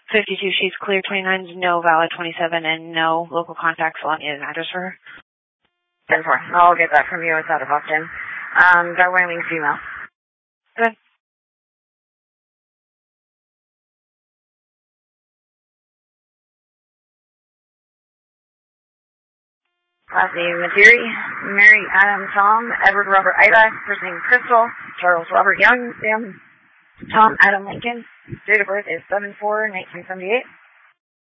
52, she's clear. 29's no, valid 27, and no local contacts. Along is an address for her. 10-4. I'll get that from you. It's out of Boston. Got Wyoming female. Good. Last name Materi, Mary Adam Tom, Edward Robert Ida, first name Crystal, Charles Robert Young, Sam Tom Adam Lincoln. Date of birth is 7/4/1978.